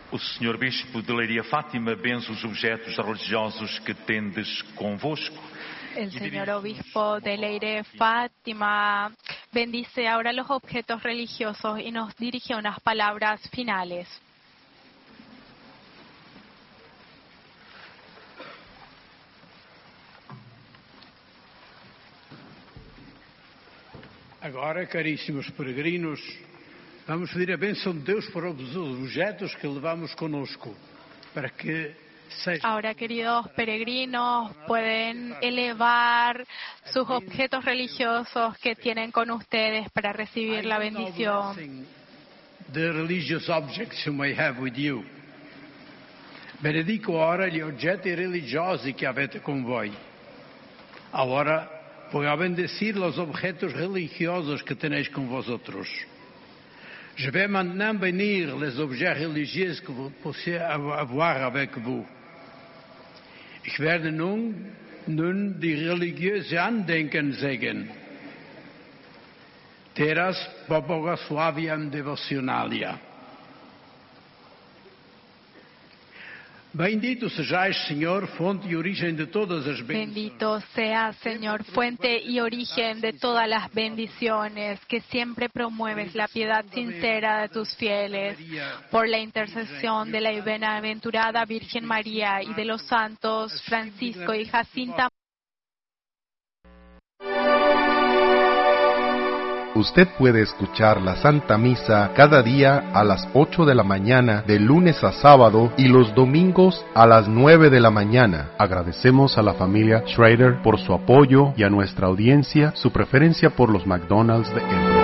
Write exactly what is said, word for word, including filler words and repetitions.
O senhor Bispo de Leiria Fátima benze os objetos religiosos que tendes convosco. El señor Obispo de Leire Fátima bendice ahora los objetos religiosos y nos dirige unas palabras finales. Agora, caríssimos peregrinos, vamos pedir a bênção de Deus para os objetos que levamos conosco, para que seja... Ahora, queridos peregrinos, pueden elevar sus objetos religiosos que tienen con ustedes para recibir la bendición. The religious objects you may have with you. Benedico ora gli oggetti religiosi che avete con voi. Agora, voy a bendecir los objetos religiosos que tenéis con vosotros. Je vais maintenant bénir les objets religieux que vous pouvez avoir avec vous. Ich werde nun, nun die religiöse Andenken sagen. Teraz pobłogosławiam devocionalia. Bendito sejais, Senhor, fonte e origem de todas as bênçãos. Bendito sea, Señor, fuente y origen de todas las bendiciones, que siempre promueves la piedad sincera de tus fieles, por la intercesión de la bienaventurada Virgen María y de los santos Francisco y Jacinta. Usted puede escuchar la Santa Misa cada día a las ocho de la mañana, de lunes a sábado, y los domingos a las nueve de la mañana. Agradecemos a la familia Schrader por su apoyo y a nuestra audiencia su preferencia por los McDonald's de Elmore.